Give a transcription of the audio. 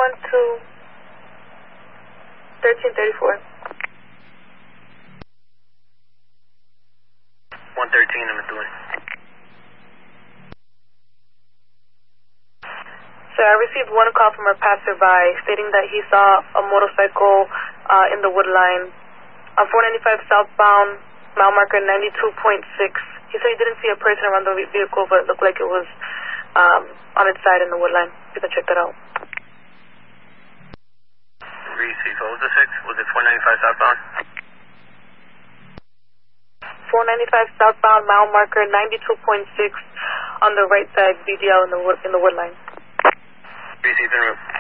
412 1334. 113 in Methuen. Sir, I received one call from a passerby stating that he saw a motorcycle in the wood line on 495 southbound, mile marker 92.6. He said he didn't see a person around the vehicle, but it looked like it was on its side in the wood line. You can check that out. Receive. What was the 6? Was it 495 southbound? 495 southbound, mile marker 92.6 on the right side, BDL in the wood line. Receive en route.